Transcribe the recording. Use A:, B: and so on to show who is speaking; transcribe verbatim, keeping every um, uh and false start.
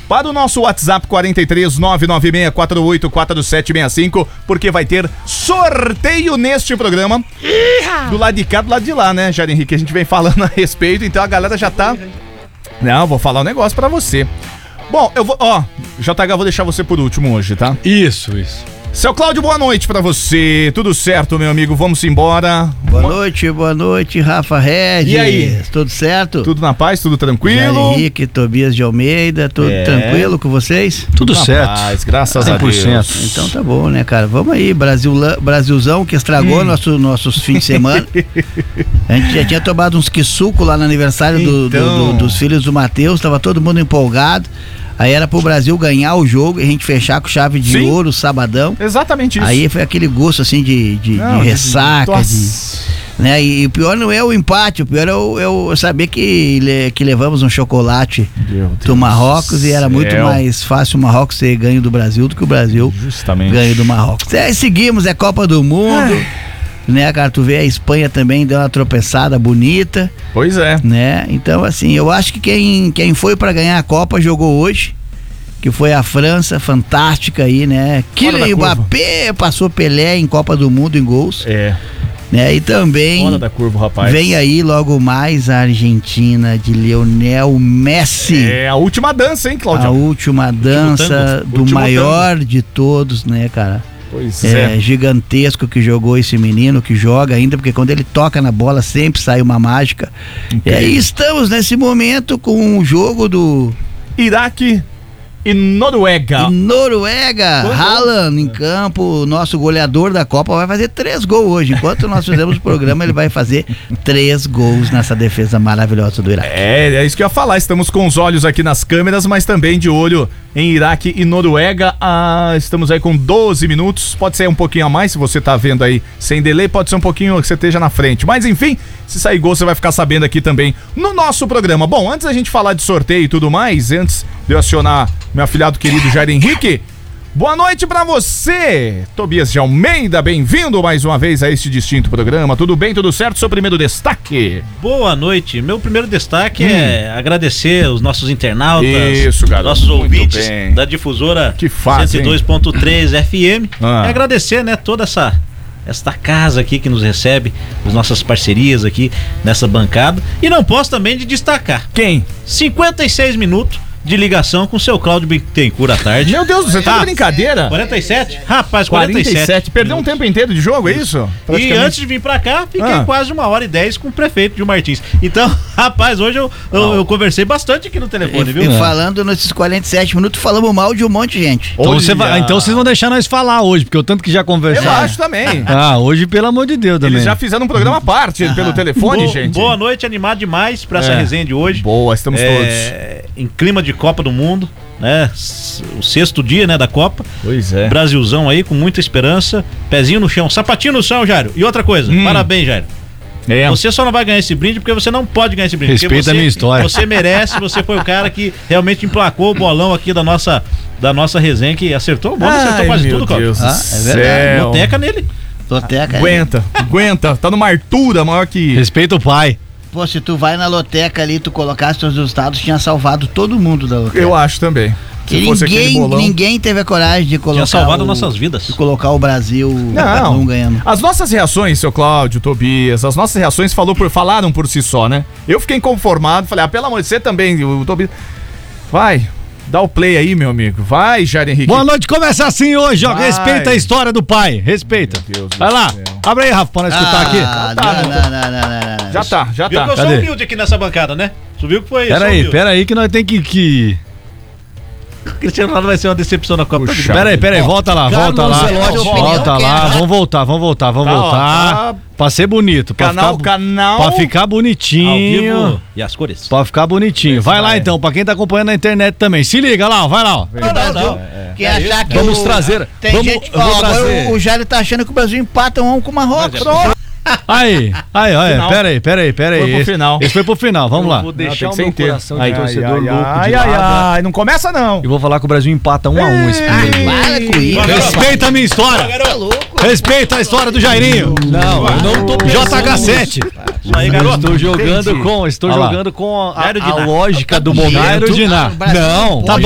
A: para o nosso WhatsApp quarenta e três, nove nove seis, quatro oito quatro sete seis cinco, porque vai ter sorteio neste programa. Do lado de cá, do lado de lá, né, Jair Henrique? A gente vem falando a respeito, então a galera já tá... Não, vou falar um negócio pra você. Bom, eu vou... Ó, J H, vou deixar você por último hoje, tá?
B: Isso, isso.
A: Seu Cláudio, boa noite pra você. Tudo certo, meu amigo? Vamos embora.
C: Boa noite, boa noite, Rafa Regis.
A: E aí?
C: Tudo certo?
A: Tudo na paz, tudo tranquilo?
C: Jair Henrique, Tobias de Almeida, tudo
A: É.
C: tranquilo com vocês?
B: Tudo
A: na
B: certo.
A: Paz, graças
B: cem por cento.
A: a Deus.
C: Então tá bom, né, cara? Vamos aí, Brasil, Brasilzão que estragou
A: Hum.
C: nosso, nossos fins de semana. A gente já tinha tomado uns quisuco lá no aniversário do- do-
A: Então.
C: do- dos filhos do Matheus, tava todo mundo empolgado. Aí era pro Brasil ganhar o jogo e a gente fechar com chave de
A: Sim.
C: ouro, sabadão.
A: Exatamente isso.
C: Aí foi aquele gosto assim de, de,
A: Não,
C: de ressaca, de,
A: Nossa.
C: né? E, e o pior não é o empate, o pior é o, é o saber que, le- que levamos um chocolate
A: Meu Deus
C: do Marrocos e era
A: do
C: muito
A: céu.
C: mais fácil o Marrocos ter ganho do Brasil do que o Brasil
A: Justamente.
C: ganho do Marrocos. É, seguimos, é Copa do Mundo, né, cara? Tu vê a Espanha também deu uma tropeçada bonita,
A: Pois é.
C: né? Então, assim, eu acho que quem, quem foi pra ganhar a Copa jogou hoje, que foi a França, fantástica aí, né?
A: Fora da
C: Kylian
A: curva.
C: Mbappé passou Pelé em Copa do Mundo em gols,
A: É.
C: né? E também
A: Fora da curva, rapaz.
C: vem aí logo mais a Argentina de Lionel Messi.
A: É a última dança, hein,
C: A
A: Cláudio?
C: última dança
A: tango.
C: do
A: Último
C: maior de todos, né, cara?
A: Pois
C: É,
A: é.
C: gigantesco que jogou esse menino, que joga ainda, porque quando ele toca na bola sempre sai uma mágica. E aí estamos nesse momento com o jogo do
A: Iraque e Noruega.
C: e Noruega.
A: Quanto?
C: Haaland em campo, o nosso goleador da Copa vai fazer três gols hoje. Enquanto nós fizemos o programa, ele vai fazer três gols nessa defesa maravilhosa do Iraque.
A: É, é isso que eu ia falar. Estamos com os olhos aqui nas câmeras, mas também de olho em Iraque e Noruega. Ah, estamos aí com doze minutos. Pode ser um pouquinho a mais, se você tá vendo aí sem delay. Pode ser um pouquinho que você esteja na frente. Mas enfim, se sair gol, você vai ficar sabendo aqui também no nosso programa. Bom, antes da gente falar de sorteio e tudo mais, antes de eu acionar meu afilhado querido Jair Henrique, boa noite pra você, Tobias de Almeida. Bem-vindo mais uma vez a este distinto programa. Tudo bem, tudo certo? Seu primeiro destaque.
D: Boa noite. Meu primeiro destaque é agradecer os nossos internautas,
A: Isso, garoto.
D: nossos
A: Muito
D: ouvintes
A: bem.
D: da difusora
A: Que fase,
D: cento e dois ponto três F M.
A: Ah.
D: E agradecer, né, toda essa esta casa aqui que nos recebe, as nossas parcerias aqui nessa bancada. E não posso também de destacar
A: Quem?
D: cinquenta e seis minutos de ligação com o seu Cláudio Bittencourt à tarde.
A: Meu Deus, você tá de
D: Ah,
A: brincadeira?
D: quarenta e sete? Rapaz, quarenta e sete.
A: quarenta e sete. Perdeu um tempo inteiro de jogo, é isso?
D: E
A: Praticamente.
D: antes de vir pra cá, fiquei
A: Ah.
D: quase uma hora e dez com o prefeito de Martins. Então, rapaz, hoje eu, eu, eu conversei bastante aqui no telefone,
C: E,
D: viu?
C: e falando nesses quarenta e sete minutos, falamos mal de um monte de gente.
B: Então,
A: Olha.
B: você vai- então vocês vão deixar nós falar hoje, porque o tanto que já
A: Eu
B: conversaram.
A: acho também.
B: Ah, hoje, pelo amor de Deus, também.
A: Eles já fizeram um programa à parte pelo telefone,
D: Bo-
A: gente.
D: Boa noite, animado demais pra essa
A: É.
D: resenha de hoje.
A: Boa, estamos
D: É, em clima de Copa do Mundo, né? S- O sexto dia, né, da Copa.
A: todos. Pois é.
D: Brasilzão aí, com muita esperança. Pezinho no chão, sapatinho no chão, Jairo. E outra coisa,
A: Hum.
D: parabéns, Jairo.
A: É.
D: Você só não vai ganhar esse brinde porque você não pode ganhar esse brinde. porque
B: Respeita
D: você,
B: a minha história.
D: Você merece, você foi o cara que realmente emplacou o bolão aqui da nossa, da nossa resenha, que acertou o bolo, acertou
A: Ai,
D: quase
A: meu
D: tudo, Cláudio.
A: Deus do
C: Ah, é verdade.
A: céu.
D: Boteca nele.
C: Loteca.
A: Aguenta, aguenta. Tá numa altura maior que...
B: Respeita o pai.
C: Pô, se tu vai na loteca ali, tu colocasse teus resultados, tinha salvado todo mundo da loteca.
A: Eu acho também.
C: Que
A: Se fosse aquele
C: ninguém,
A: bolão.
C: ninguém teve a coragem de colocar.
D: Tinha salvado
C: o,
D: nossas vidas.
C: De colocar o Brasil
A: Não,
C: não ganhando.
A: as nossas reações, seu Cláudio, Tobias, as nossas reações falou por, falaram por si só, né? Eu fiquei inconformado, falei, ah, pelo amor de Deus, você também, o Tobias. Vai, dá o play aí, meu amigo. Vai, Jair Henrique.
B: Boa noite, começa assim hoje, ó.
A: Vai.
B: Respeita a história do pai. Respeita.
A: Meu Deus do
B: Vai lá.
A: céu.
B: Abre aí, Rafa, pra nós escutar aqui.
C: Ah,
A: Tá,
C: não,
A: tá.
C: não, não, não, não, não.
A: Já tá, já
D: Viu
A: tá.
D: que eu sou
B: Cadê?
D: humilde aqui nessa bancada, né? Tu viu que foi
B: Pera
D: sou
B: aí,
D: humilde.
B: pera aí que nós tem que... que...
D: Cristiano Ronaldo vai ser uma decepção na Copa.
A: Puxa.
B: Pera aí, pera aí, volta lá, volta lá.
C: Ancelotti, opinião
B: Volta
C: que
B: lá,
C: é.
B: vamos voltar, vamos voltar, vamos
A: Tá, ó,
B: voltar.
A: tá.
B: Pra ser bonito, pra
A: Canal,
B: ficar...
A: canal.
B: Pra ficar
D: Ao
B: bonitinho.
D: vivo e as cores.
B: Pra ficar bonitinho. Vai lá
A: vai.
B: então, pra quem tá acompanhando na internet também. Se liga lá, ó, vai lá, ó.
C: O Brasil, quem achar que
B: Vamos
C: o-
B: trazer-
C: Tem
B: vamos-
C: gente,
B: eu vou
C: ó, agora
B: trazer.
C: o, o Jair tá achando que o Brasil empata um a um com o Marrocos.
B: Aí, aí, aí,
A: Final.
B: pera aí, pera aí, pera aí.
A: Foi pro
B: esse,
A: final.
B: esse foi pro final, vamos lá.
A: Não,
B: deixar
A: tem que ser inteiro.
B: de torcedor louco de
A: ai, ai,
B: lado.
A: ai, não começa não.
B: E vou falar que o Brasil empata um a um esse primeiro jogo.
C: Para com isso.
B: Respeita a minha história.
C: Tá louco?
B: Respeita a história do Jairinho. Não, eu não tô J H sete.
D: Isso aí, garoto.
B: Estou jogando
A: Entendi.
B: com, estou
A: Olha lá.
B: jogando com a,
D: Jairo
B: a
D: Diná.
B: lógica do
C: Jairo
B: momento.
C: Diná.
B: Não, tá